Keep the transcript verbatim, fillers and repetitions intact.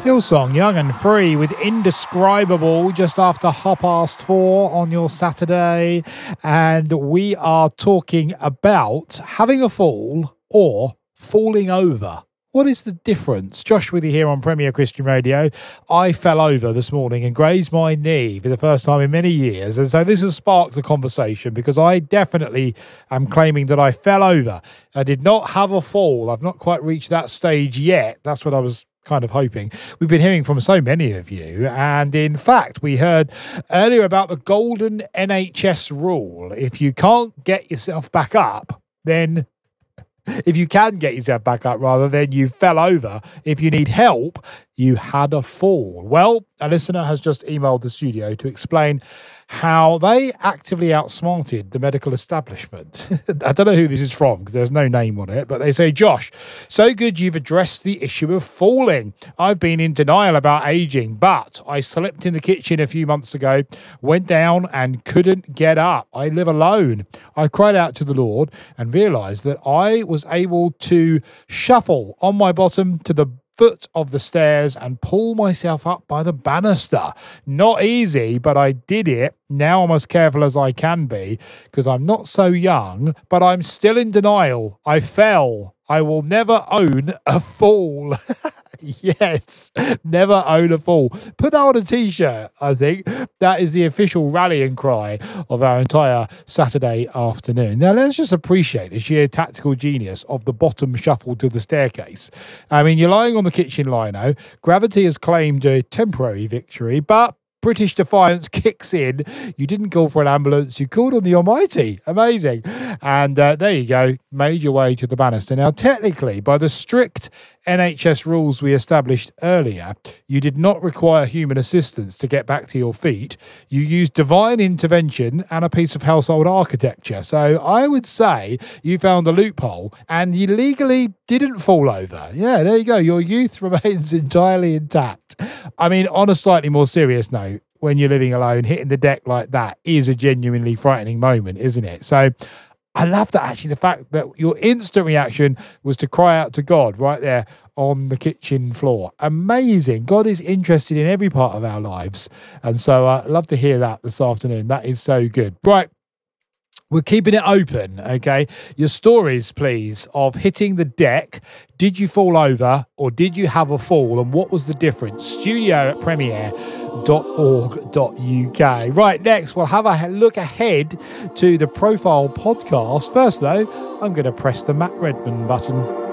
Hillsong, Young and Free with Indescribable just after half past four on your Saturday. And we are talking about having a fall or falling over. What is the difference? Josh with you here on Premier Christian Radio. I fell over this morning and grazed my knee for the first time in many years. And so this has sparked the conversation because I definitely am claiming that I fell over. I did not have a fall. I've not quite reached that stage yet. That's what I was kind of hoping. We've been hearing from so many of you, and in fact we heard earlier about the golden N H S rule. If you can't get yourself back up, then if you can get yourself back up rather, then you fell over. If you need help, you had a fall. Well, a listener has just emailed the studio to explain how they actively outsmarted the medical establishment. I don't know who this is from because there's no name on it, but they say, Josh, so good you've addressed the issue of falling. I've been in denial about aging, but I slept in the kitchen a few months ago, went down and couldn't get up. I live alone. I cried out to the Lord and realised that I was able to shuffle on my bottom to the foot of the stairs and pull myself up by the banister. Not easy, but I did it. Now I'm as careful as I can be because I'm not so young, but I'm still in denial. I fell. I will never own a fall. Yes, never own a fall. Put that on a t-shirt, I think. That is the official rallying cry of our entire Saturday afternoon. Now, let's just appreciate the sheer tactical genius of the bottom shuffle to the staircase. I mean, you're lying on the kitchen lino. Gravity has claimed a temporary victory, but British defiance kicks in. You didn't call for an ambulance. You called on the Almighty. Amazing. And uh, there you go. Made your way to the banister. Now, technically, by the strict N H S rules we established earlier, you did not require human assistance to get back to your feet. You used divine intervention and a piece of household architecture. So I would say you found the loophole and you legally didn't fall over. Yeah, there you go. Your youth remains entirely intact. I mean, on a slightly more serious note, when you're living alone, hitting the deck like that is a genuinely frightening moment, isn't it? So I love that, actually, the fact that your instant reaction was to cry out to God right there on the kitchen floor. Amazing. God is interested in every part of our lives. And so I uh, love to hear that this afternoon. That is so good. Right. We're keeping it open, okay? Your stories, please, of hitting the deck. Did you fall over or did you have a fall? And what was the difference? Studio at premier dot org dot U K. Right, next we'll have a look ahead to the Profile podcast. First, though, I'm going to press the Matt Redman button.